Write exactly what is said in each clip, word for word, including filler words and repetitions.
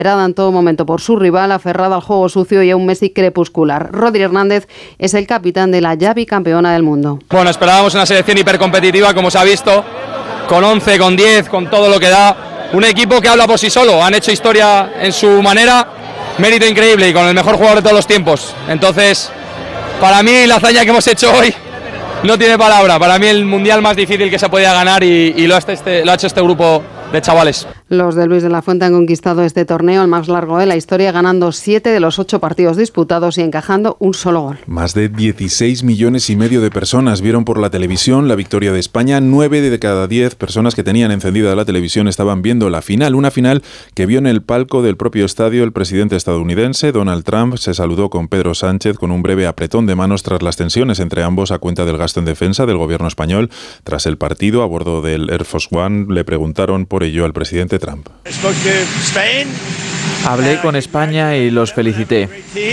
esperada en todo momento por su rival, aferrada al juego sucio y a un Messi crepuscular. Rodri Hernández es el capitán de la Xavi, campeona del mundo. Bueno, esperábamos una selección hipercompetitiva, como se ha visto, con once, con diez, con todo lo que da. Un equipo que habla por sí solo, han hecho historia en su manera, mérito increíble y con el mejor jugador de todos los tiempos. Entonces, para mí la hazaña que hemos hecho hoy no tiene palabra. Para mí el mundial más difícil que se podía ganar y, y lo, ha este, lo ha hecho este grupo de chavales. Los del Luis de la Fuente han conquistado este torneo, el más largo de la historia, ganando siete de los ocho partidos disputados y encajando un solo gol. Más de dieciséis millones y medio de personas vieron por la televisión la victoria de España. Nueve de cada diez personas que tenían encendida la televisión estaban viendo la final. Una final que vio en el palco del propio estadio el presidente estadounidense, Donald Trump. Se saludó con Pedro Sánchez con un breve apretón de manos tras las tensiones entre ambos a cuenta del gasto en defensa del gobierno español. Tras el partido, a bordo del Air Force One, le preguntaron por ello al presidente Trump. Hablé con España y los felicité.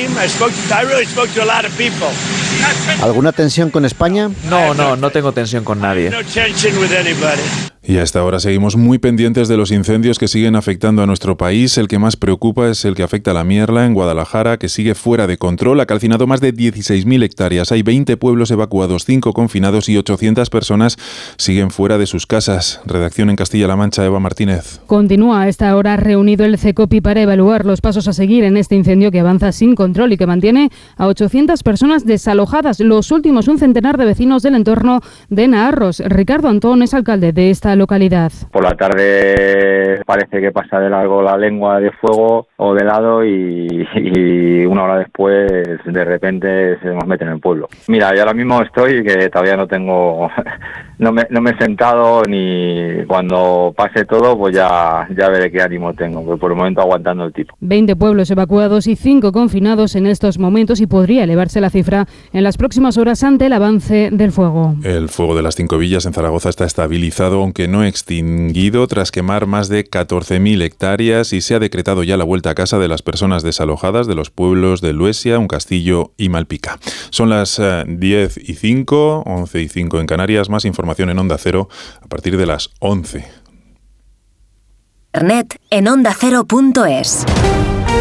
¿Alguna tensión con España? No, no, no tengo tensión con nadie. Y a esta hora seguimos muy pendientes de los incendios que siguen afectando a nuestro país. El que más preocupa es el que afecta a la Mierla, en Guadalajara, que sigue fuera de control. Ha calcinado más de dieciséis mil hectáreas. Hay veinte pueblos evacuados, cinco confinados y ochocientas personas siguen fuera de sus casas. Redacción en Castilla-La Mancha, Eva Martínez. Continúa a esta hora reunido el CECOPI para evaluar los pasos a seguir en este incendio que avanza sin control y que mantiene a ochocientas personas desalojadas. Los últimos, un centenar de vecinos del entorno de Naharros. Ricardo Antón es alcalde de esta localidad. Por la tarde parece que pasa de largo la lengua de fuego o de helado y, y una hora después de repente se nos mete en el pueblo. Mira, yo ahora mismo estoy que todavía no tengo, no me, no me he sentado ni cuando pase todo pues ya, ya veré qué ánimo tengo, porque por el momento aguantando el tipo. veinte pueblos evacuados y cinco confinados en estos momentos y podría elevarse la cifra en las próximas horas ante el avance del fuego. El fuego de las Cinco Villas en Zaragoza está estabilizado, aunque no extinguido, tras quemar más de catorce mil hectáreas, y se ha decretado ya la vuelta a casa de las personas desalojadas de los pueblos de Luesia, Un Castillo y Malpica. Son las eh, diez y cinco, once y cinco en Canarias. Más información en Onda Cero a partir de las once. Internet en onda cero punto es.